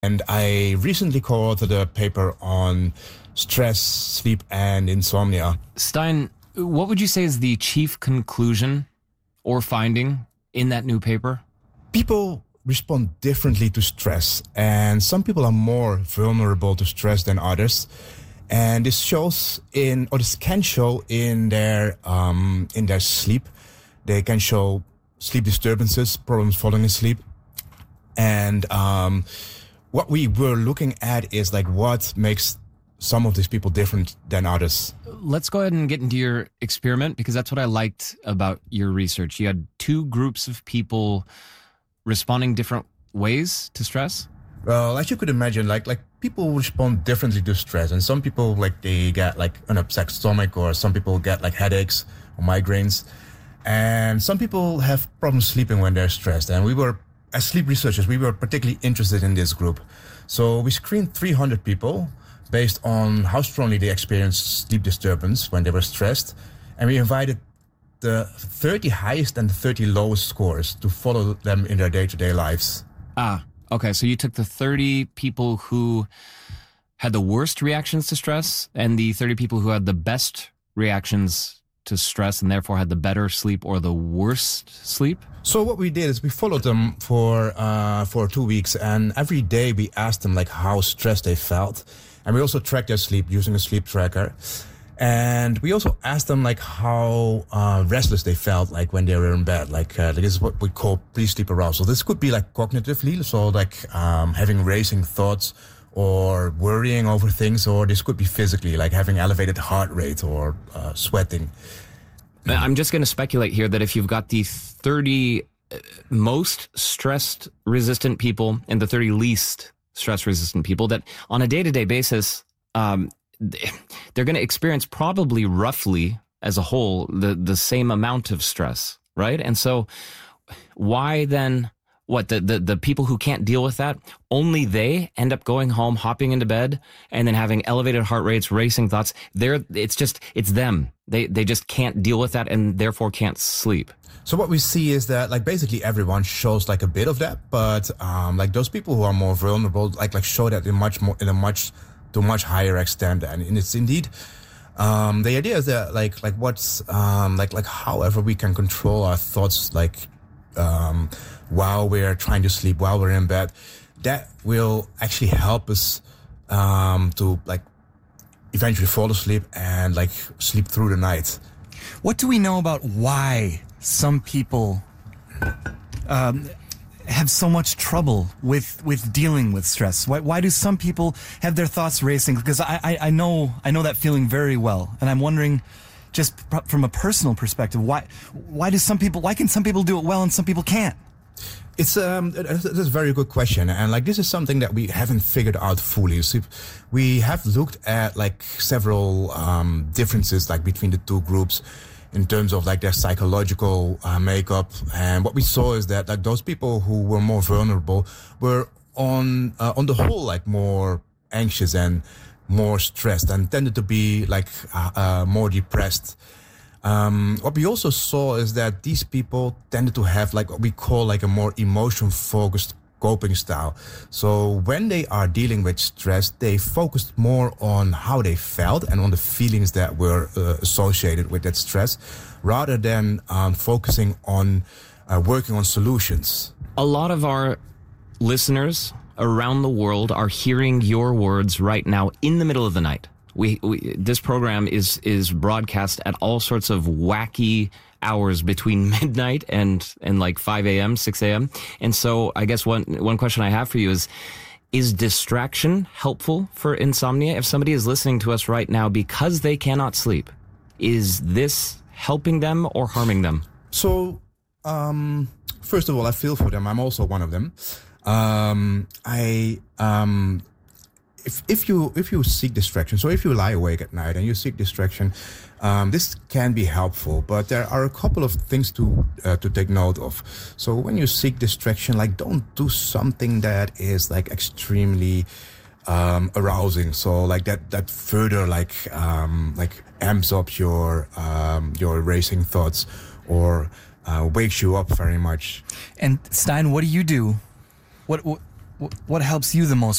And I recently co-authored a paper on stress, sleep, and insomnia. Stein, what would you say is the chief conclusion or finding in that new paper? People respond differently to stress, and some people are more vulnerable to stress than others. And this can show in their sleep. They can show sleep disturbances, problems falling asleep. And what we were looking at is like what makes some of these people different than others. Let's go ahead and get into your experiment, because that's what I liked about your research. You had two groups of people responding different ways to stress. Well, as you could imagine, like people respond differently to stress, and some people they get like an upset stomach, or some people get like headaches or migraines, and some people have problems sleeping when they're stressed. And we were, as sleep researchers, we were particularly interested in this group. So we screened 300 people based on how strongly they experienced sleep disturbance when they were stressed, and we invited the 30 highest and the 30 lowest scores to follow them in their day-to-day lives. Okay, so you took the 30 people who had the worst reactions to stress and the 30 people who had the best reactions to stress and therefore had the better sleep or the worst sleep? So what we did is we followed them for 2 weeks, and every day we asked them like how stressed they felt, and we also tracked their sleep using a sleep tracker. And we also asked them like how restless they felt like when they were in bed. This is what we call pre-sleep arousal. This could be like cognitively, so like having racing thoughts or worrying over things, or this could be physically, like having elevated heart rate or sweating. I'm just going to speculate here that if you've got the 30 most stress-resistant people and the 30 least stress-resistant people, that on a day-to-day basis, they're going to experience probably roughly as a whole the same amount of stress, right? And so why then the people who can't deal with that, only they end up going home, hopping into bed, and then having elevated heart rates, racing thoughts. It's them. They just can't deal with that and therefore can't sleep. So what we see is that like basically everyone shows like a bit of that, but like those people who are more vulnerable like show that to a much higher extent. And it's indeed the idea is that however we can control our thoughts while we're trying to sleep, while we're in bed, that will actually help us to like eventually fall asleep and like sleep through the night. What do we know about why some people have so much trouble with dealing with stress? Why do some people have their thoughts racing? Because I know that feeling very well, and I'm wondering, just from a personal perspective, why can some people do it well and some people can't? That's a very good question, and like this is something that we haven't figured out fully. So we have looked at like several differences like between the two groups in terms of like their psychological makeup, and what we saw is that like those people who were more vulnerable were on the whole like more anxious and more stressed, and tended to be like more depressed. What we also saw is that these people tended to have like what we call like a more emotion-focused coping style. So when they are dealing with stress, they focused more on how they felt and on the feelings that were associated with that stress, rather than focusing on working on solutions. A lot of our listeners around the world are hearing your words right now in the middle of the night. This program is broadcast at all sorts of wacky hours between midnight and like 5 a.m., 6 a.m. And so I guess one question I have for you is distraction helpful for insomnia? If somebody is listening to us right now because they cannot sleep, is this helping them or harming them? So, first of all, I feel for them. I'm also one of them. If you seek distraction, so if you lie awake at night and you seek distraction, this can be helpful, but there are a couple of things to take note of. So when you seek distraction, like don't do something that is like extremely arousing. So like that further like amps up your racing thoughts or wakes you up very much. And Stein, what do you do? what helps you the most